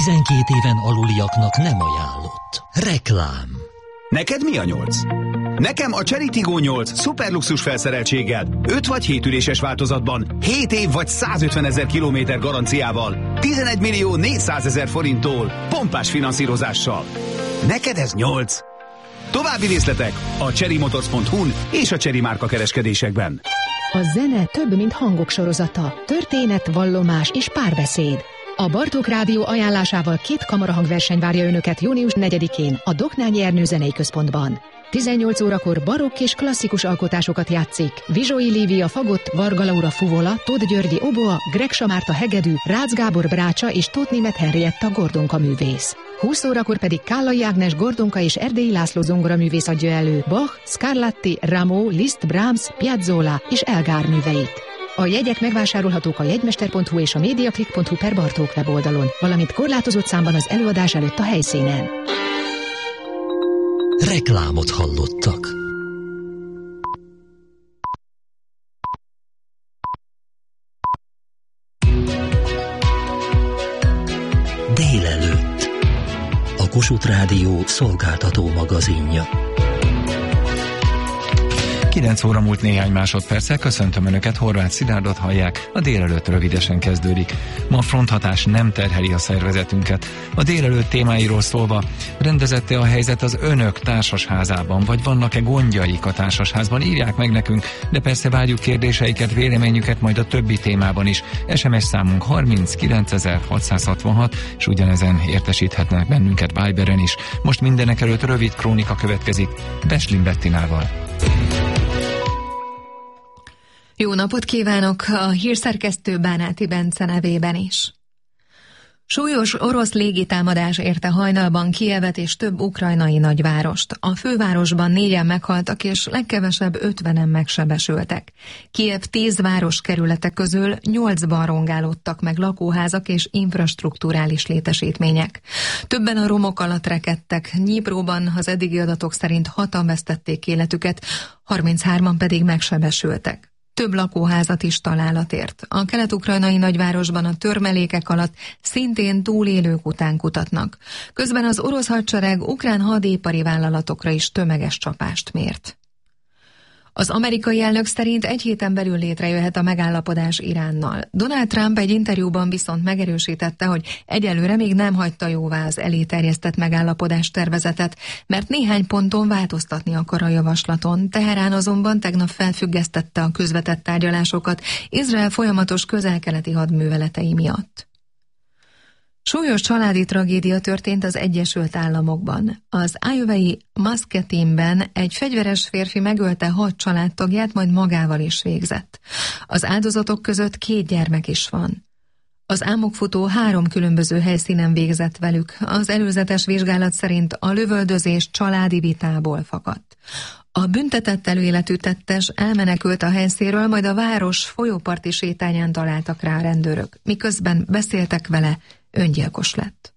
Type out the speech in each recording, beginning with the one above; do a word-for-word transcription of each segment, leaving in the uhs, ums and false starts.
tizenkét éven aluliaknak nem ajánlott. Reklám. Neked mi a nyolc? Nekem a Chery Tiggo nyolc szuperluxus felszereltséggel, öt vagy hét üléses változatban, hét év vagy százötvenezer kilométer garanciával, tizenegy millió négyszázezer forinttól, pompás finanszírozással. Neked ez nyolc? További részletek a chery motors pont hu-n és a Chery márka kereskedésekben. A zene több, mint hangok sorozata, történet, vallomás és párbeszéd. A Bartók Rádió ajánlásával két kamarahangverseny várja önöket június negyedikén a Doknányi Ernő Zenei Központban. tizennyolc órakor barokk és klasszikus alkotásokat játszik Vizsói Lívia fagott, Varga Laura fuvola, Tóth Györgyi oboa, Greg Samárta hegedű, Rácz Gábor brácsa és Tóth Németh Henrietta gordonka művész. húsz órakor pedig Kállai Ágnes gordonka és Erdélyi László zongoraművész adja elő Bach, Scarlatti, Rameau, Liszt, Brahms, Piazzolla és Elgar műveit. A jegyek megvásárolhatók a jegymester pont hu és a mediaclick pont hu per Bartók weboldalon, valamint korlátozott számban az előadás előtt a helyszínen. Reklámot hallottak. Délelőtt. A Kossuth Rádió szolgáltató magazinja. kilenc óra múlt néhány másodperccel, köszöntöm Önöket, Horváth Szilárdot hallják, a délelőtt rövidesen kezdődik. Ma a fronthatás nem terheli a szervezetünket. A délelőtt témáiról szólva, rendezette a helyzet az Önök társasházában, vagy vannak-e gondjaik a társasházban? Írják meg nekünk, de persze várjuk kérdéseiket, véleményüket majd a többi témában is. es em es számunk harminckilencezer-hatszázhatvanhat, és ugyanezen értesíthetnek bennünket Viberen is. Most mindenek előtt rövid krónika következik Beslin Bettinával. Jó napot kívánok a hírszerkesztő Bánáti Bence nevében is. Súlyos orosz légitámadás érte hajnalban Kijevet és több ukrajnai nagyvárost. A fővárosban négyen meghaltak és legkevesebb ötvenen megsebesültek. Kijev tíz városkerülete közül nyolcban rongálódtak meg lakóházak és infrastrukturális létesítmények. Többen a romok alatt rekedtek, Nyipróban az eddigi adatok szerint hatan vesztették életüket, harminchárman pedig megsebesültek. Több lakóházat is találat ért. A kelet-ukrajnai nagyvárosban a törmelékek alatt szintén túlélők után kutatnak. Közben az orosz hadsereg ukrán hadipari vállalatokra is tömeges csapást mért. Az amerikai elnök szerint egy héten belül létrejöhet a megállapodás Iránnal. Donald Trump egy interjúban viszont megerősítette, hogy egyelőre még nem hagyta jóvá az elé terjesztett megállapodás tervezetet, mert néhány ponton változtatni akar a javaslaton. Teherán azonban tegnap felfüggesztette a közvetett tárgyalásokat Izrael folyamatos közel-keleti hadműveletei miatt. Súlyos családi tragédia történt az Egyesült Államokban. Az Iowa-i Muscatine-ben egy fegyveres férfi megölte hat családtagját, majd magával is végzett. Az áldozatok között két gyermek is van. Az álmokfutó három különböző helyszínen végzett velük. Az előzetes vizsgálat szerint a lövöldözés családi vitából fakadt. A büntetett előéletű tettes elmenekült a helyszínről, majd a város folyóparti sétányán találtak rá a rendőrök. Miközben beszéltek vele, öngyilkos lett.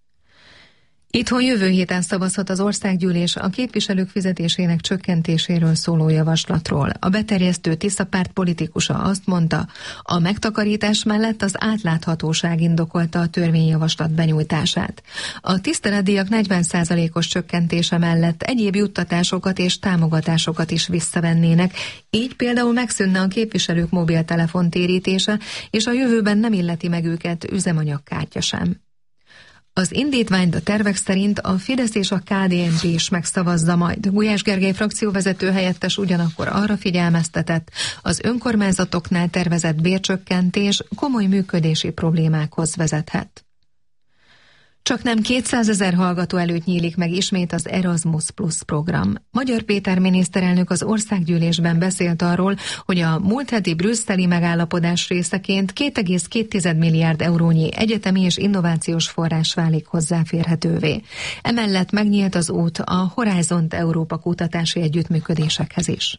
Itthon jövő héten szavazhat az országgyűlés a képviselők fizetésének csökkentéséről szóló javaslatról. A beterjesztő Tisza párt politikusa azt mondta, a megtakarítás mellett az átláthatóság indokolta a törvényjavaslat benyújtását. A tiszteletdíjak negyven százalékos csökkentése mellett egyéb juttatásokat és támogatásokat is visszavennének, így például megszűnne a képviselők mobiltelefon térítése, és a jövőben nem illeti meg őket üzemanyagkártya sem. Az indítványt a tervek szerint a Fidesz és a ká dé en pé is megszavazza majd. Gulyás Gergely frakcióvezető helyettes ugyanakkor arra figyelmeztetett, az önkormányzatoknál tervezett bércsökkentés komoly működési problémákhoz vezethet. Csak nem kétszázezer hallgató előtt nyílik meg ismét az Erasmus Plus program. Magyar Péter miniszterelnök az országgyűlésben beszélt arról, hogy a múlt heti brüsszeli megállapodás részeként két egész két milliárd eurónyi egyetemi és innovációs forrás válik hozzáférhetővé. Emellett megnyílt az út a Horizont Európa kutatási együttműködésekhez is.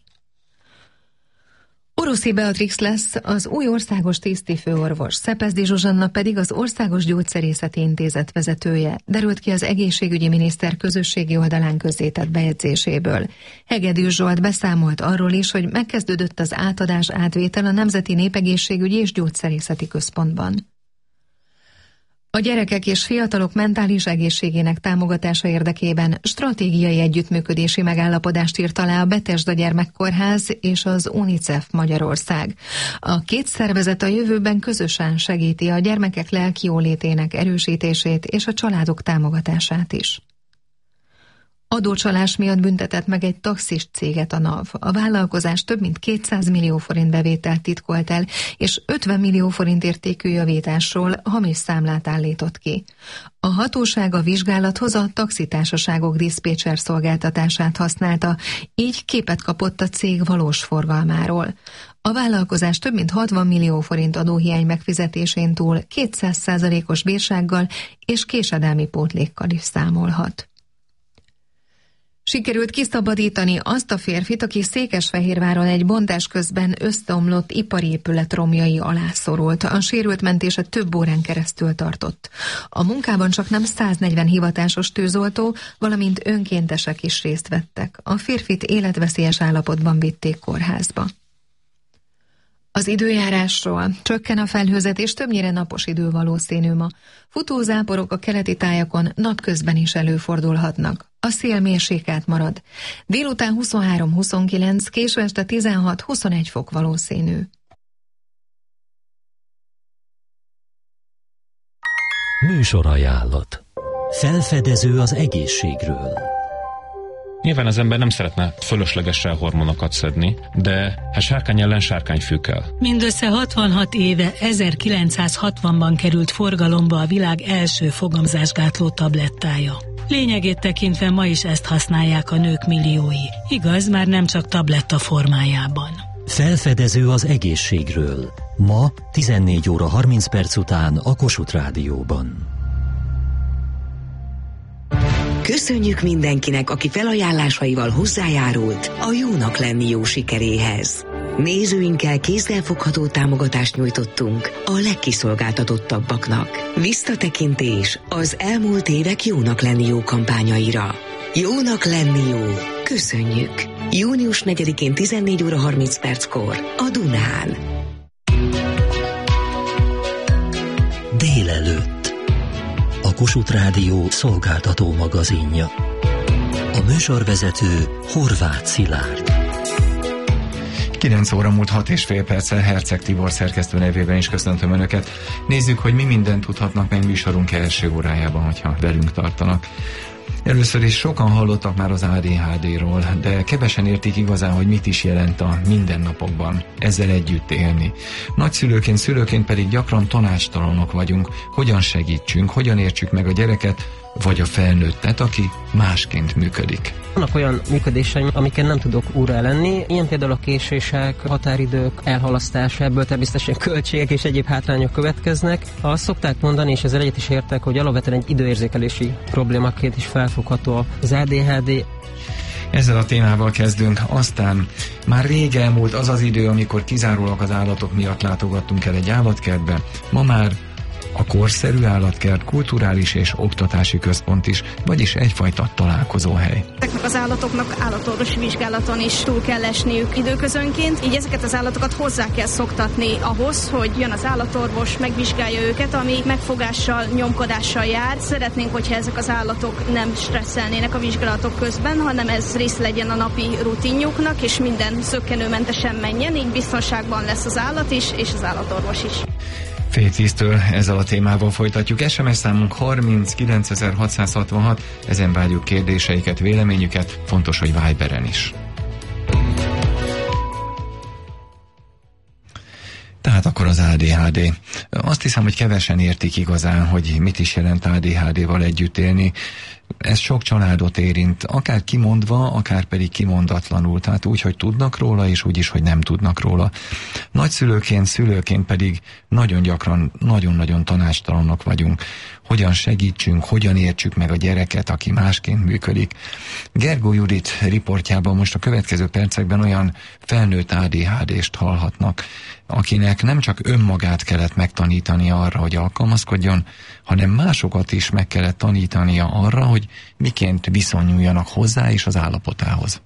Oroszi Beatrix lesz az új országos tisztifőorvos, Szepezdi Zsuzsanna pedig az Országos Gyógyszerészeti Intézet vezetője, derült ki az egészségügyi miniszter közösségi oldalán közzétett bejegyzéséből. Hegedűs Zsolt beszámolt arról is, hogy megkezdődött az átadás átvétel a Nemzeti Népegészségügyi és Gyógyszerészeti Központban. A gyerekek és fiatalok mentális egészségének támogatása érdekében stratégiai együttműködési megállapodást írt alá a Bethesda Gyermekkórház és az UNICEF Magyarország. A két szervezet a jövőben közösen segíti a gyermekek lelkijólétének erősítését és a családok támogatását is. Adócsalás miatt büntetett meg egy taxis céget a NAV. A vállalkozás több mint kétszáz millió forint bevételt titkolt el, és ötven millió forint értékű javításról hamis számlát állított ki. A hatóság a vizsgálathoz a taxitársaságok diszpécser szolgáltatását használta, így képet kapott a cég valós forgalmáról. A vállalkozás több mint hatvan millió forint adóhiány megfizetésén túl kétszáz százalékos bírsággal és késedelmi pótlékkal is számolhat. Sikerült kiszabadítani azt a férfit, aki Székesfehérváron egy bontás közben összeomlott ipari épület romjai alá szorult. A sérült mentése több órán keresztül tartott. A munkában csaknem száznegyven hivatásos tűzoltó, valamint önkéntesek is részt vettek. A férfit életveszélyes állapotban vitték kórházba. Az időjárásról: csökken a felhőzet, többnyire napos idő valószínű ma. Futózáporok a keleti tájakon napközben is előfordulhatnak. A szél mérsékelt marad. Délután huszonhárom huszonkilenc, késő este tizenhat huszonegy fok valószínű. Műsorajánlat. Felfedező az egészségről. Nyilván az ember nem szeretne fölöslegesen hormonokat szedni, de hát sárkány ellen sárkányfű kell. Mindössze hatvanhat éve, ezerkilencszázhatvanban került forgalomba a világ első fogamzásgátló tablettája. Lényegét tekintve ma is ezt használják a nők milliói. Igaz, már nem csak tabletta formájában. Felfedező az egészségről. Ma tizennégy óra harminc perc után a Kossuth Rádióban. Köszönjük mindenkinek, aki felajánlásaival hozzájárult a Jónak lenni jó sikeréhez. Nézőinkkel kézzelfogható támogatást nyújtottunk a legkiszolgáltatottabbaknak. Visszatekintés az elmúlt évek Jónak lenni jó kampányaira. Jónak lenni jó. Köszönjük! június negyedikén tizennégy óra harminc perckor a Dunán. Délelőtt. A Kossuth Rádió szolgáltató magazinja. A műsorvezető Horváth Szilárd. kilenc óra múlt hat és fél perccel Herceg Tibor szerkesztő nevében is köszöntöm Önöket. Nézzük, hogy mi mindent tudhatnak meg műsorunk első órájában, hogyha velünk tartanak. Először is sokan hallottak már az á dé há dé-ról, de kevesen értik igazán, hogy mit is jelent a mindennapokban ezzel együtt élni. Nagyszülőként, szülőként pedig gyakran tanácstalanok vagyunk, hogyan segítsünk, hogyan értsük meg a gyereket, vagy a felnőttet, aki másként működik. Vannak olyan működéseim, amiken nem tudok úrrá lenni, ilyen például a késések, határidők elhalasztása, ebből természetesen költségek és egyéb hátrányok következnek. Azt szokták mondani, és ezzel egyet is értek, hogy alapvetően egy időérzékelési problémaként is felfogható az á dé há dé. Ezzel a témával kezdünk, aztán már rég elmúlt az az idő, amikor kizárólag az állatok miatt látogattunk el egy állatkertbe, ma már a korszerű állatkert kulturális és oktatási központ is, vagyis egyfajta találkozóhely. Ezeknek az állatoknak állatorvosi vizsgálaton is túl kell esniük időközönként, így ezeket az állatokat hozzá kell szoktatni ahhoz, hogy jön az állatorvos, megvizsgálja őket, ami megfogással, nyomkodással jár. Szeretnénk, hogyha ezek az állatok nem stresszelnének a vizsgálatok közben, hanem ez része legyen a napi rutinjuknak, és minden zökkenőmentesen menjen, így biztonságban lesz az állat is, és az állatorvos is. Fél tíztől ezzel a témával folytatjuk. es em es számunk harminc kilencezer-hatszázhatvanhat, ezen várjuk kérdéseiket, véleményüket, fontos, hogy Viberen is. Tehát akkor az á dé há dé. Azt hiszem, hogy kevesen értik igazán, hogy mit is jelent á dé há dé-val együtt élni. Ez sok családot érint, akár kimondva, akár pedig kimondatlanul, tehát úgy, hogy tudnak róla, és úgy is, hogy nem tudnak róla. Nagyszülőként, szülőként pedig nagyon gyakran, nagyon-nagyon tanácstalanok vagyunk. Hogyan segítsünk, hogyan értsük meg a gyereket, aki másként működik. Gergó Judit riportjában most a következő percekben olyan felnőtt á dé há dé-st hallhatnak, akinek nem csak önmagát kellett megtanítani arra, hogy alkalmazkodjon, hanem másokat is meg kellett tanítania arra, hogy miként viszonyuljanak hozzá és az állapotához.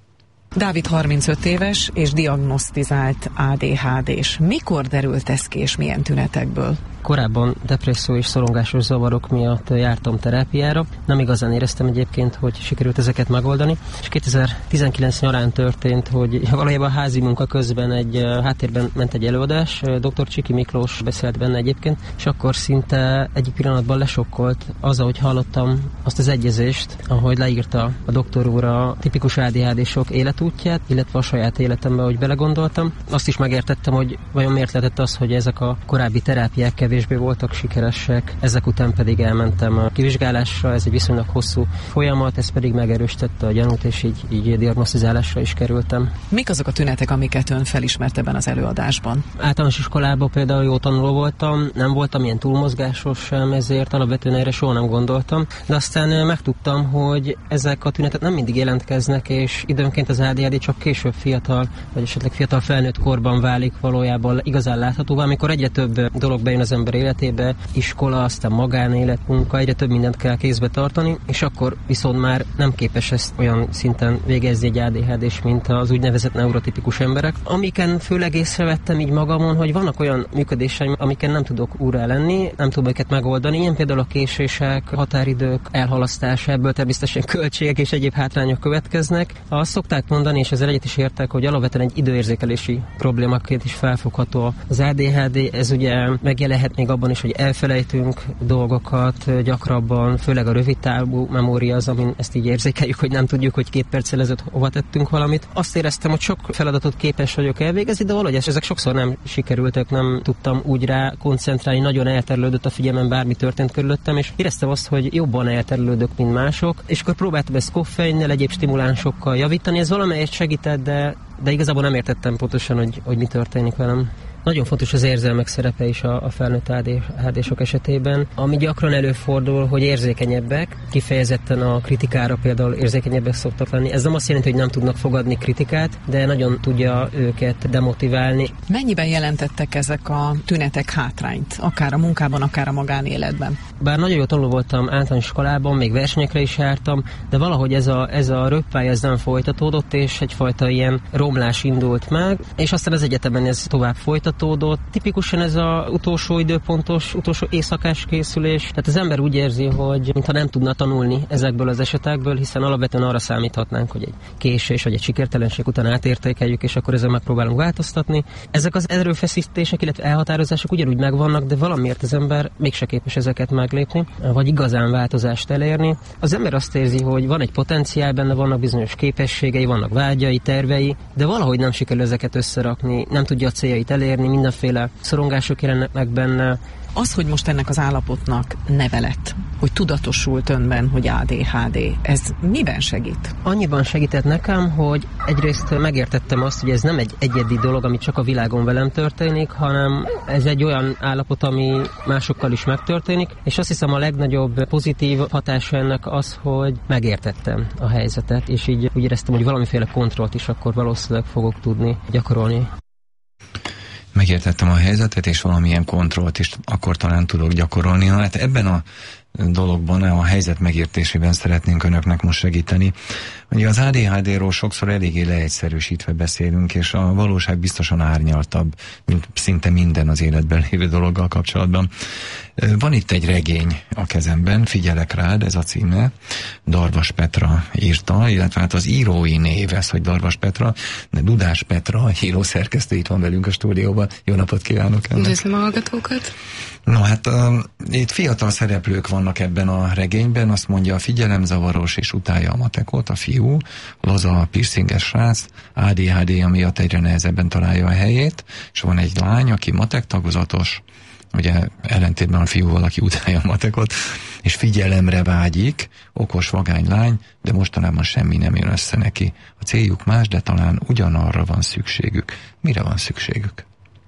Dávid harmincöt éves és diagnosztizált á dé há dés. Mikor derült ez ki, és milyen tünetekből? Korábban depresszió és szorongásos zavarok miatt jártam terápiára. Nem igazán éreztem egyébként, hogy sikerült ezeket megoldani. És kétezer-tizenkilenc nyarán történt, hogy valójában házi munka közben egy háttérben ment egy előadás. doktor Csiki Miklós beszélt benne egyébként, és akkor szinte egyik pillanatban lesokkolt az, ahogy hallottam azt az egyezést, ahogy leírta a doktor úr a tipikus á dé há désok életútját, illetve a saját életembe, hogy belegondoltam. Azt is megértettem, hogy vajon miért lehetett az, hogy ezek a korábbi terápiák kevésbé voltak sikeresek, ezek után pedig elmentem a kivizsgálásra, ez egy viszonylag hosszú folyamat, ez pedig megerősítette a gyanút, és így, így diagnosztizálásra is kerültem. Mik azok a tünetek, amiket ön felismert ebben az előadásban? Általános iskolában például jó tanuló voltam, nem voltam ilyen túlmozgásos sem, ezért alapvetően erre soha nem gondoltam, de aztán megtudtam, hogy ezek a tünetek nem mindig jelentkeznek, és időnként az á dé há dé csak később fiatal, vagy esetleg fiatal felnőtt korban válik valójában igazán láthatóvá, amikor egyre több dolog bejön az ember életébe, iskola, aztán magánélet, munka, egyre több mindent kell kézbe tartani, és akkor viszont már nem képes ezt olyan szinten végezni egy á dé há dés, mint az úgynevezett neurotipikus emberek. Amiken főleg észrevettem így magamon, hogy vannak olyan működéseim, amiken nem tudok úrrá lenni, nem tudom őket megoldani, ilyen például a késések, határidők elhalasztása, ebből természetesen költségek és egyéb hátrányok következnek. Azt szokták mondani, és ezzel egyet is értek, hogy alapvetően egy időérzékelési problémaként is felfogható az á dé há dé, ez ugye megjelenhet még abban is, hogy elfelejtünk dolgokat gyakrabban, főleg a rövid távú memória az, amin ezt így érzékeljük, hogy nem tudjuk, hogy két perccel ezelőtt hova tettünk valamit. Azt éreztem, hogy sok feladatot képes vagyok elvégezni, de valahogy ezek sokszor nem sikerültek, nem tudtam úgy rá koncentrálni, nagyon elterülődött a figyelmem, bármi történt körülöttem, és éreztem azt, hogy jobban elterülődök, mint mások, és akkor próbáltam ezt koffeinnel, egyéb stimulánsokkal javítani, ez valamelyest segített, de, de igazából nem értettem pontosan, hogy, hogy mi történik velem. Nagyon fontos az érzelmek szerepe is a, a felnőtt á dé há désok esetében, ami gyakran előfordul, hogy érzékenyebbek, kifejezetten a kritikára például érzékenyebbek szoktak lenni. Ez nem azt jelenti, hogy nem tudnak fogadni kritikát, de nagyon tudja őket demotiválni. Mennyiben jelentettek ezek a tünetek hátrányt, akár a munkában, akár a magánéletben? Bár nagyon jó tanuló voltam általános iskolában, még versenyekre is jártam, de valahogy ez a, ez a röppálya ez nem folytatódott, és egyfajta ilyen romlás indult meg, és aztán az egyetemen ez tovább folytatódott. Tipikusan ez az utolsó időpontos, utolsó éjszakás készülés. Tehát az ember úgy érzi, hogy mintha nem tudna tanulni ezekből az esetekből, hiszen alapvetően arra számíthatnánk, hogy egy késés vagy egy sikertelenség után átértékeljük, és akkor ezzel megpróbálunk változtatni. Ezek az erőfeszítések, illetve elhatározások ugyanúgy megvannak, de valamiért az ember mégse képes ezeket meglépni, vagy igazán változást elérni. Az ember azt érzi, hogy van egy potenciál benne, vannak bizonyos képességei, vannak vágyai, tervei, de valahogy nem sikerül ezeket összerakni, nem tudja a céljait elérni, mindenféle szorongások jelennek benne. Az, hogy most ennek az állapotnak neve lett, hogy tudatosult önben, hogy á dé há dé, ez miben segít? Annyiban segített nekem, hogy egyrészt megértettem azt, hogy ez nem egy egyedi dolog, ami csak a világon velem történik, hanem ez egy olyan állapot, ami másokkal is megtörténik, és azt hiszem a legnagyobb pozitív hatása ennek az, hogy megértettem a helyzetet, és így úgy éreztem, hogy valamiféle kontrollt is akkor valószínűleg fogok tudni gyakorolni. Megértettem a helyzetet, és valamilyen kontrollt is akkor talán tudok gyakorolni. Na, hát ebben a dologban, a helyzet megértésében szeretnénk önöknek most segíteni. Ugye az á dé há dé-ról sokszor eléggé leegyszerűsítve beszélünk, és a valóság biztosan árnyaltabb, mint szinte minden az életben lévő dologgal kapcsolatban. Van itt egy regény a kezemben, Figyelek rád, ez a címe, Darvas Petra írta, illetve hát az írói név ez, hogy Darvas Petra, de Dudás Petra, a írószerkesztő itt van velünk a stúdióban. Jó napot kívánok ennek! Üdvözlöm a hallgatókat! No hát uh, itt fiatal szereplők vannak ebben a regényben, azt mondja, a figyelemzavaros és utálja a matekot, a fiú, laza, piercinges srác, á dé há dé miatt egyre nehezebben találja a helyét, és van egy lány, aki matek tagozatos, ugye ellentétben a fiúval, aki utálja a matekot, és figyelemre vágyik, okos vagány lány, de mostanában semmi nem jön össze neki. A céljuk más, de talán ugyanarra van szükségük. Mire van szükségük?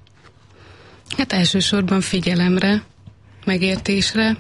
Hát elsősorban figyelemre, megértésre,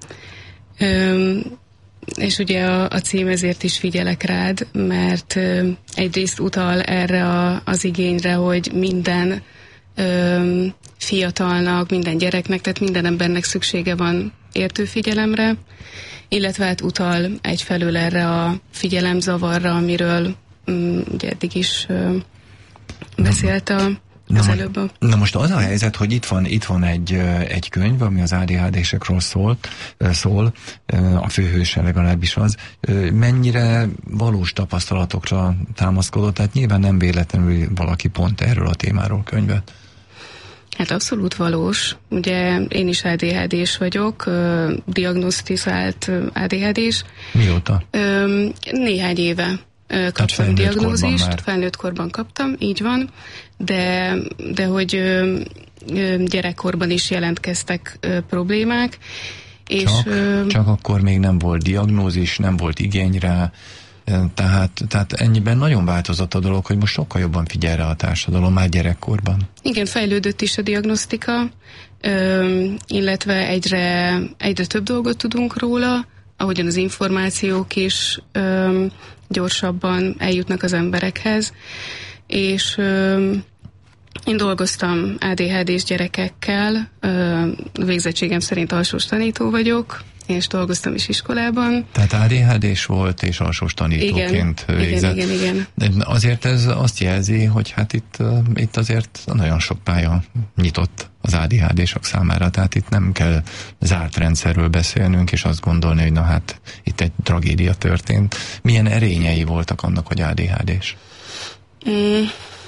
Öm, és ugye a, a cím ezért is Figyelek rád, mert ö, egyrészt utal erre a, az igényre, hogy minden ö, fiatalnak, minden gyereknek, tehát minden embernek szüksége van értő figyelemre, illetve hát utal egyfelől erre a figyelemzavarra, amiről ugye eddig is beszélt a Na, most, na most az a helyzet, hogy itt van, itt van egy, egy könyv, ami az á dé há dé-sekről szólt, szól, a főhőse legalábbis az, mennyire valós tapasztalatokra támaszkodott, tehát nyilván nem véletlenül valaki pont erről a témáról könyvet. Hát abszolút valós. Ugye én is á dé há dés vagyok, diagnosztizált á dé há dés. Mióta? Néhány éve kaptam diagnózist, felnőtt korban kaptam, így van, de, de hogy ö, ö, gyerekkorban is jelentkeztek ö, problémák. És, csak, ö, csak akkor még nem volt diagnózis, nem volt igény rá, tehát, tehát ennyiben nagyon változott a dolog, hogy most sokkal jobban figyel rá a társadalom már gyerekkorban. Igen, fejlődött is a diagnosztika, ö, illetve egyre, egyre több dolgot tudunk róla, ahogyan az információk is ö, gyorsabban eljutnak az emberekhez, és ö, én dolgoztam á dé há dés gyerekekkel, ö, végzettségem szerint alsós tanító vagyok, és dolgoztam is iskolában. Tehát á dé há dés volt, és alsós tanítóként igen, végzett. Igen, igen, igen. De azért ez azt jelzi, hogy hát itt, itt azért nagyon sok pálya nyitott az á dé há dések számára, tehát itt nem kell zárt rendszerről beszélnünk, és azt gondolni, hogy na hát itt egy tragédia történt. Milyen erényei voltak annak, hogy á dé há dés? Mm.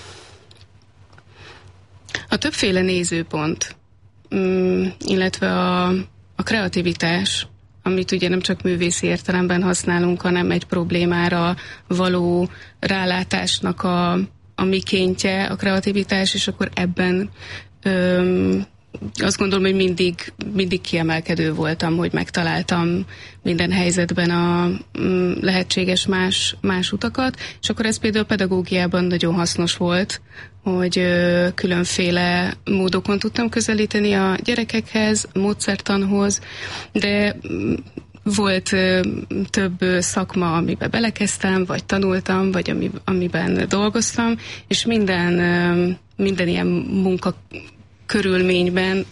A többféle nézőpont, mm, illetve a, a kreativitás, amit ugye nem csak művészi értelemben használunk, hanem egy problémára való rálátásnak a, a mikéntje, a kreativitás, és akkor ebben öm, azt gondolom, hogy mindig, mindig kiemelkedő voltam, hogy megtaláltam minden helyzetben a mm, lehetséges más, más utakat, és akkor ez például a pedagógiában nagyon hasznos volt, hogy ö, különféle módokon tudtam közelíteni a gyerekekhez, módszertanhoz, de mm, volt ö, több ö, szakma, amiben belekezdtem, vagy tanultam, vagy ami, amiben dolgoztam, és minden, ö, minden ilyen munka körülményben